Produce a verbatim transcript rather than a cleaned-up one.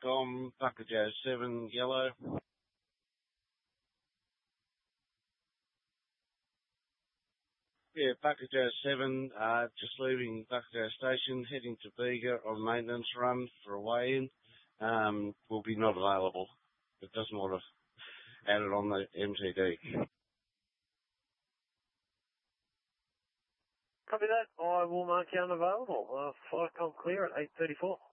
com, Buckajoe seven, yellow. Yeah, Buckajoe seven, uh, just leaving Buckajoe Station, heading to Bega on maintenance run for a weigh-in. Um, will be not available. It doesn't want to add it on the M T D. Copy that. I will mark you unavailable. Uh, flight com clear at eight thirty-four.